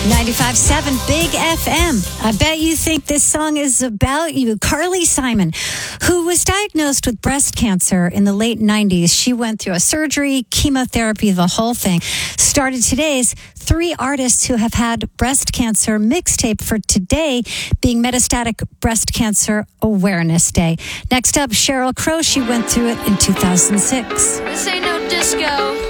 95.7 Big FM. I bet you think this song is about you. Carly Simon, who was diagnosed with breast cancer in the late 90s. She went through a surgery, chemotherapy, the whole thing. Started today's 3 artists who have had breast cancer mixtape for today being Metastatic Breast Cancer Awareness Day. Next up, Sheryl Crow. She went through it in 2006. This ain't no disco.